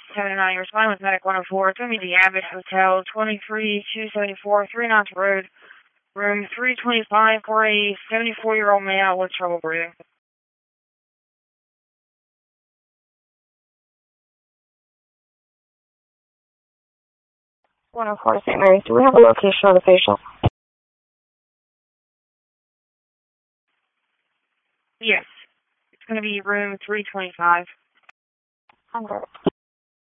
79, you're responding with Medic 104. It's going to be the Abbott Hotel, 23274, 3 Knots Road, room 325 for a 74-year-old male with trouble breathing. 104 to St. Mary's. Do we have a location of the patient? Yes. It's going to be room 325.